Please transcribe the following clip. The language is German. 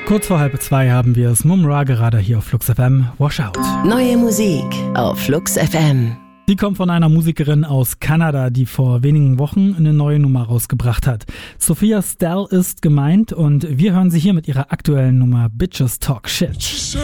Kurz vor 1:30 haben wir es. Mumra gerade hier auf Flux FM. Wash Out. Neue Musik auf Flux FM. Die kommt von einer Musikerin aus Kanada, die vor wenigen Wochen eine neue Nummer rausgebracht hat. Sophia Stell ist gemeint und wir hören sie hier mit ihrer aktuellen Nummer Bitches Talk Shit.